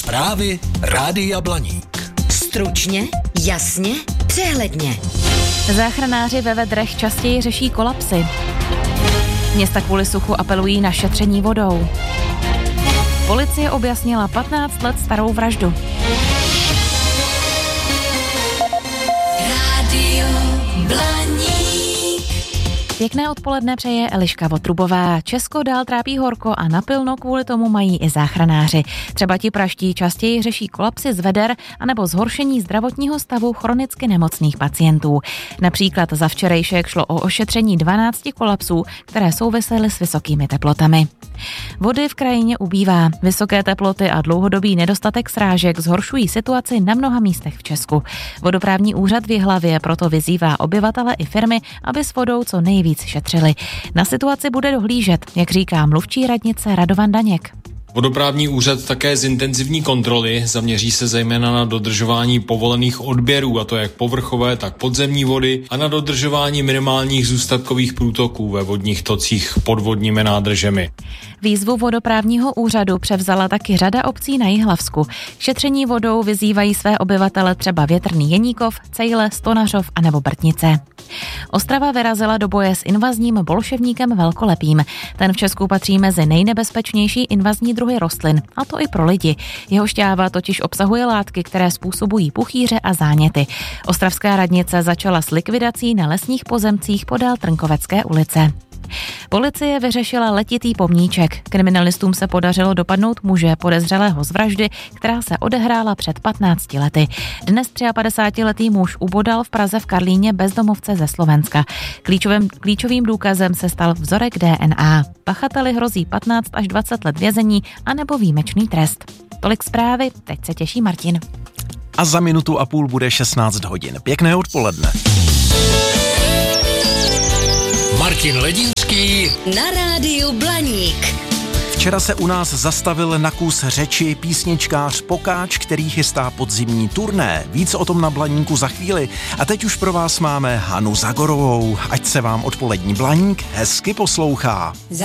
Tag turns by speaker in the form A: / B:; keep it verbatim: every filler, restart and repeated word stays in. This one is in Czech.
A: Zprávy Rádia Blaník.
B: Stručně, jasně, přehledně.
C: Záchranáři ve Vedrech častěji řeší kolapsy. Města kvůli suchu apelují na šetření vodou. Policie objasnila patnáct let starou vraždu.
B: Rádio Blaník.
C: Pěkné odpoledne přeje Eliška Votrubová. Česko dál trápí horko a napilno kvůli tomu mají i záchranáři. Třeba ti praští častěji řeší kolapsy z veder anebo zhoršení zdravotního stavu chronicky nemocných pacientů. Například za včerejšek šlo o ošetření dvanácti kolapsů, které souvisely s vysokými teplotami. Vody v krajině ubývá. Vysoké teploty a dlouhodobý nedostatek srážek zhoršují situaci na mnoha místech v Česku. Vodoprávní úřad v Jihlavě proto vyzývá obyvatele i firmy, aby s vodou co nejvíc šetřili. Na situaci bude dohlížet, jak říká mluvčí radnice Radovan Daněk.
D: Vodoprávní úřad také zintenzivní kontroly, zaměří se zejména na dodržování povolených odběrů, a to jak povrchové, tak podzemní vody, a na dodržování minimálních zůstatkových průtoků ve vodních tocích pod vodními nádržemi.
C: Výzvu vodoprávního úřadu převzala taky řada obcí na Jihlavsku. K šetření vodou vyzývají své obyvatele třeba Větrný Jeníkov, Cejle, Stonařov a nebo Brtnice. Ostrava vyrazila do boje s invazním bolševníkem velkolepým. Ten v Česku patří mezi nejnebezpečnější invazní druhy rostlin, a to i pro lidi. Jeho šťáva totiž obsahuje látky, které způsobují puchýře a záněty. Ostravská radnice začala s likvidací na lesních pozemcích podél Trnkovecké ulice. Policie vyřešila letitý pomníček. Kriminalistům se podařilo dopadnout muže podezřelého z vraždy, která se odehrála před patnácti lety. Dnes padesátitříletý muž ubodal v Praze v Karlíně bezdomovce ze Slovenska. Klíčovým, klíčovým důkazem se stal vzorek D N A. Pachateli hrozí patnáct až dvacet let vězení anebo výjimečný trest. Tolik zprávy, teď se těší Martin.
E: A za minutu a půl bude šestnáct hodin. Pěkné odpoledne.
A: Martin Ledínský
B: Na rádiu Blaník.
E: Včera se u nás zastavil na kus řeči písničkář Pokáč, který chystá podzimní turné. Víc o tom na Blaníku za chvíli. A teď už pro vás máme Hanu Zagorovou. Ať se vám odpolední Blaník hezky poslouchá.